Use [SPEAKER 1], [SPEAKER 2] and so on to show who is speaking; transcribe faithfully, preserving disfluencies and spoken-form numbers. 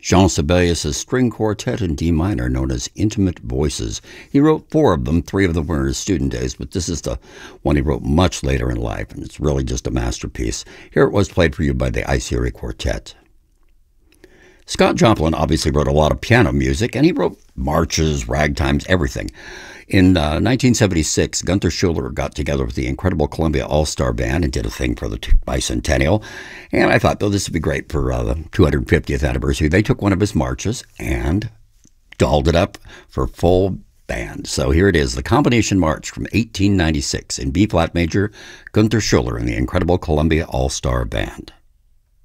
[SPEAKER 1] Jean Sibelius' string quartet in D minor, known as Intimate Voices. He wrote four of them. Three of them were in his student days, but this is the one he wrote much later in life, and it's really just a masterpiece. Here it was, played for you by the Iseri Quartet. Scott Joplin obviously wrote a lot of piano music, and he wrote marches, ragtimes, everything. In uh, nineteen seventy-six, Gunther Schuller got together with the incredible Columbia All-Star Band and did a thing for the bicentennial. And I thought, oh, this would be great for uh, the two hundred fiftieth anniversary. They took one of his marches and dolled it up for full band. So here it is, the Combination March from eighteen ninety-six in B-flat major, Gunther Schuller and the incredible Columbia All-Star Band.